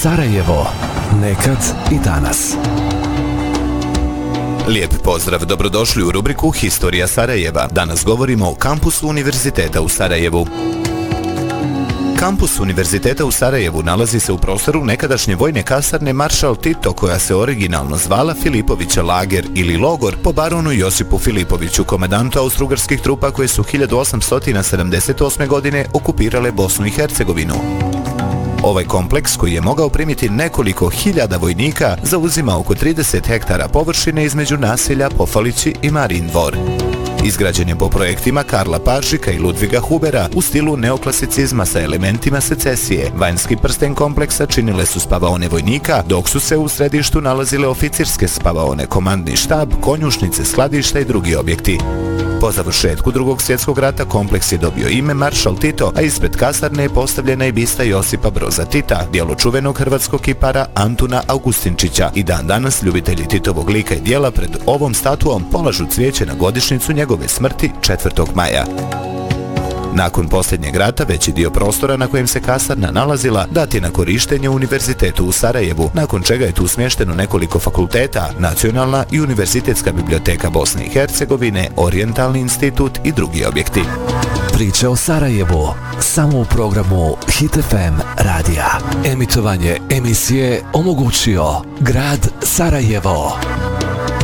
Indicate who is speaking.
Speaker 1: Sarajevo. Nekad i danas.
Speaker 2: Lijep pozdrav, dobrodošli u rubriku Historija Sarajeva. Danas govorimo o kampusu Univerziteta u Sarajevu. Kampus Univerziteta u Sarajevu nalazi se u prostoru nekadašnje vojne kasarne Maršal Tito, koja se originalno zvala Filipovića lager ili logor po baronu Josipu Filipoviću, komandantu austrougarskih trupa koje su 1878. godine okupirale Bosnu i Hercegovinu. Ovaj kompleks, koji je mogao primiti nekoliko hiljada vojnika, zauzima oko 30 hektara površine između naselja Pofalići i Marin dvor. Izgrađen je po projektima Karla Paržika i Ludviga Hubera u stilu neoklasicizma sa elementima secesije. Vanjski prsten kompleksa činile su spavaone vojnika, dok su se u središtu nalazile oficirske spavaone, komandni štab, konjušnice, skladišta i drugi objekti. Po završetku Drugog svjetskog rata kompleks je dobio ime Maršal Tito, a ispred kasarne je postavljena i bista Josipa Broza Tita, djelo čuvenog hrvatskog kipara Antuna Augustinčića, i dan danas ljubitelji Titovog lika i djela pred ovom statuom polažu cvijeće na godišnjicu njegove smrti 4. maja. Nakon posljednjeg rata veći dio prostora na kojem se kasarna nalazila dat je na korištenje Univerzitetu u Sarajevu, nakon čega je tu smješteno nekoliko fakulteta, Nacionalna i Univerzitetska biblioteka Bosne i Hercegovine, Orijentalni institut i drugi objekti.
Speaker 1: Priče o Sarajevu samo u programu Hit FM radija. Emitovanje emisije omogućio grad Sarajevo.